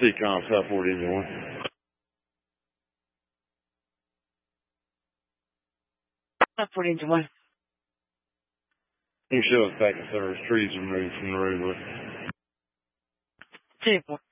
Seacom, Southport Engine 1. Southport Engine 1. You can show us back in service. Trees removed from the roadway. 10-4.